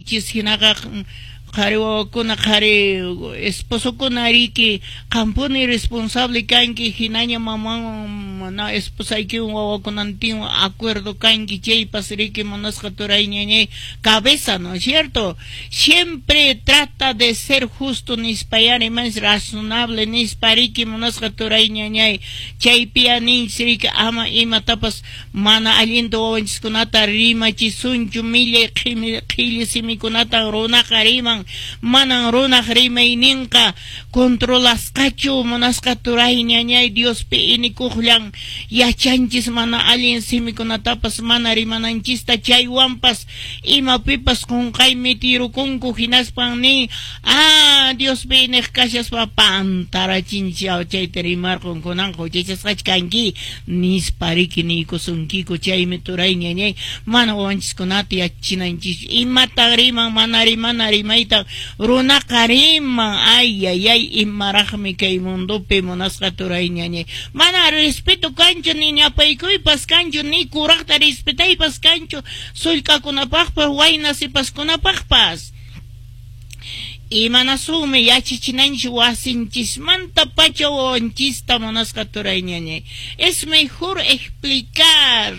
rimanchis hinaqa qhari wawakuna qhari esposokunariki qampuni responsable kanki hinaña mana esposaykiwan wawakunantin acuerdo kanki chaypas riki munasqa turay ñañay cabeza, ¿no es cierto? Siempre trata de ser justo nispayari más razonable nispariki munasqa turay ñañay chaypiya ninchis riki ama imatapas mana allinta wawanchiskunata rimachisunchu millay qhilli simikunata runaqa riman manan runaq rimayninqa controlasqachu munasqa turay ñañay Diospi inikuqllan yachanchis mana allin simikunatapas mana rimananchista chaywanpas imapipas qunqaymi tirukunku hinaspan ni Diospi iniq kashaspa pantarachinchis chayta rimarqunkunanqa huchachasqachu kanki nispariki nikusunkiku chaymi turay ñañay mana wawanchiskunata yachinanchis imata riman mana rimayta runaqa riman ay imaraqmi kay mundupi munasqa turay ñañay mana respeto kanchu ni ñapaykuypas kanchu ni kuraqta respetaypas kanchu sullk'akunapaqpas waynasipaskunapaqpas imanasuqmi yachachinanchis wasinchismanta pacha wawanchista munasqa turay ñañay es mejor explicar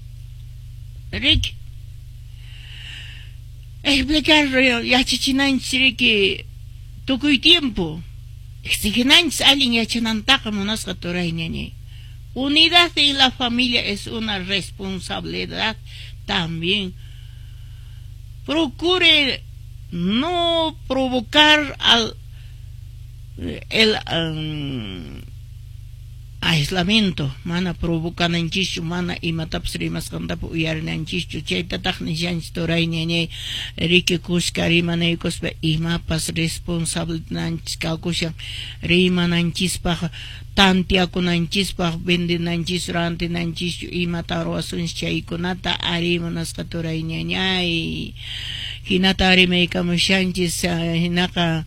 yachachinanchis riki tukuy tiempo exiginanchis allin yachanantaqa munasqa turay ñañay. Unidad en la familia es una responsabilidad también. Procure no provocar el aislamiento, mana provocananchichu, mana imatapas rimasqantapas uyarinanchichu, chaytataq nishanchis turay ñañay riki kushka rimanaykuspa imapas responsabilidadnanchis kawkushan rimananchispaq tantiakunanchispaq vendinanchis rantinanchichu imata ruwasunchis chaykunata arimunasqa turay ñañay hinata arimaykamushanchis hinaqa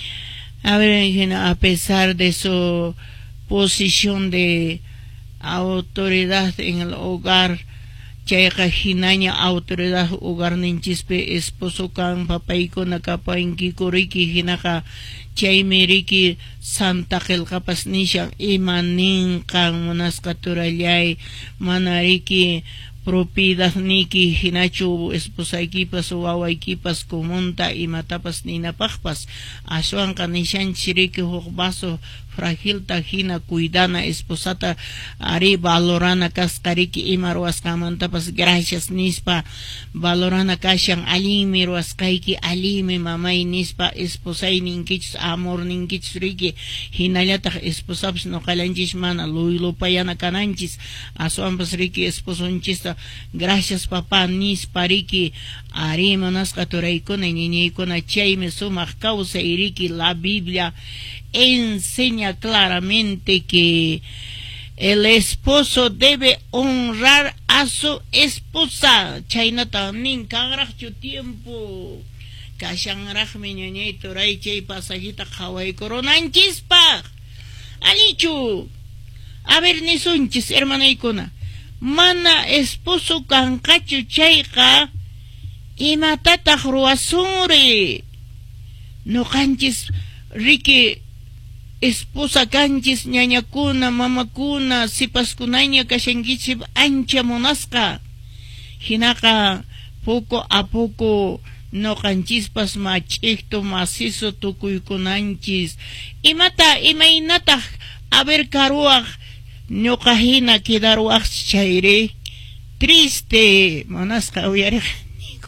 a pesar de su posición de autoridad en el hogar chayqa hinaña autoridad hogar ninchispe esposo kan papaykuna kapaynkiku riki hinaqa chaymi riki santa qillqapas nishan ima ninqan munasqa turallay mana riki propiedad niki hinachu esposaykipas wawaykipas kumunta imatapas ninapaqpas ashwanqa nishanchis riki huk vaso fragilta hina cuidana esposata ari valorana kasqariki ima ruwasqamantapas gracias nispa valorana kashan allinmi ruwasqayki allinmi mamay nispa esposay ninkichis amor ninkichis riki hinallataq esposapas nuqallanchis mana luylupayana kananchis aswanpas riki esposunchista gracias papá nispa riki ari munasqa turaykuna ñañaykuna chaymi sumaq kawsay riki la Biblia enseña claramente que el esposo debe honrar a su esposa. Chaynata nin kanraqchu tiempo kashanraqmi ñañay turay chay pasajita qhawaykurunanchispaq alichu. A ver nisunchis hermanaykuna mana esposo kanqachu chayqa imatataq ruwasunri nuqanchis riki esposa kanchis ñañakuna mamakuna sipaskunaña kashankichik ancha munasqa hinaqa poco a poco noqanchispas mach'iktu masiso tukuykunanchis imaynataq haber karuaq ñuqa hina kidaruaq chayri triste munasqa uyariqniku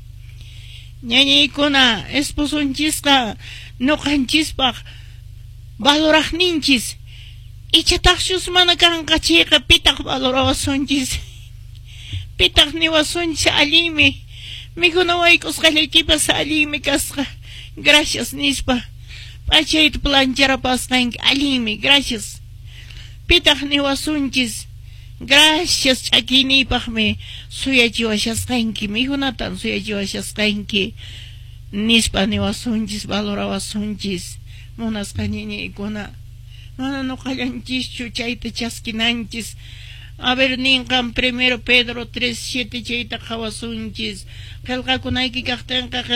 ñañaykuna esposunchisqa noqanchispaq valoraqninchis ichataqchus mana kanqa chayqa pitaq valorawasunchis pitaq niwasunchis allinmi mikunawaykusqallaykipas allinmi kasqa gracias nispa p'achayta plancharapasqanki allinmi gracias pitaq niwasunchis gracias ch'akiyniypaqmi suyachiwashasqanki mikunatan suyachiwashasqanki nispa niwasunchis valorawasunchis munasqa ñañaykuna mana nuqallanchischu chayta chaskinanchis a ver ninqan primero Pedro 3:7 chayta qawasunchis qillqakunayki kaqtinqa